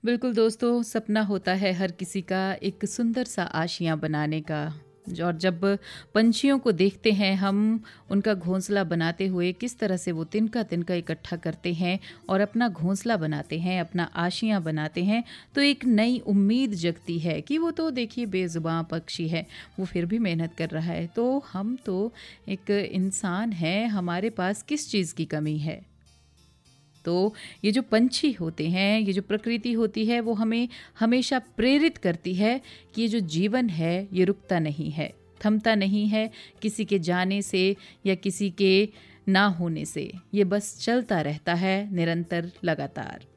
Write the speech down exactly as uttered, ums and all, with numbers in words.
बिल्कुल दोस्तों, सपना होता है हर किसी का एक सुंदर सा आशियाँ बनाने का। और जब पंछियों को देखते हैं हम उनका घोंसला बनाते हुए, किस तरह से वो तिनका तिनका इकट्ठा करते हैं और अपना घोंसला बनाते हैं, अपना आशियाँ बनाते हैं, तो एक नई उम्मीद जगती है कि वो तो देखिए बेज़ुबां पक्षी है, वो फिर भी मेहनत कर रहा है, तो हम तो एक इंसान हैं, हमारे पास किस चीज़ की कमी है। तो ये जो पंछी होते हैं, ये जो प्रकृति होती है, वो हमें हमेशा प्रेरित करती है कि ये जो जीवन है ये रुकता नहीं है, थमता नहीं है किसी के जाने से या किसी के ना होने से, ये बस चलता रहता है निरंतर लगातार।